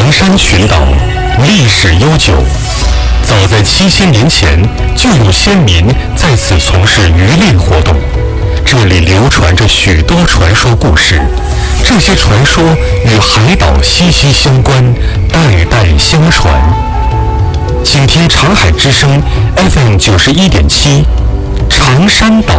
长山群岛历史悠久，早在7000年前就有先民在此从事渔猎活动。这里流传着许多传说故事，这些传说与海岛息息相关，代代相传。请听长海之声 FM91.7，长山岛。